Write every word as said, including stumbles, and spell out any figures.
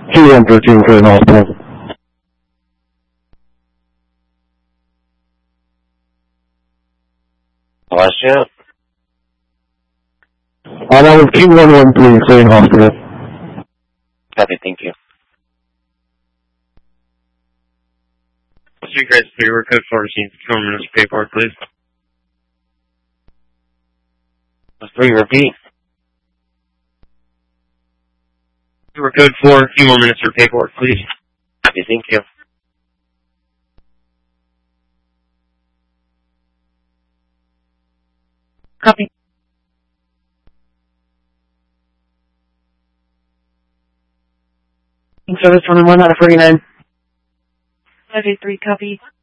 Q one thirteen Cleveland Hospital. Bless you. Uh, that was Q one one three Cleveland Hospital. Copy, thank you. Street Grace three, we're code four, receiving two minutes paperwork, please. Three, repeat. We're code four, a few more minutes for paperwork, please. Copy, thank you. Copy. Service twenty-one out of forty-nine. five eight three, copy.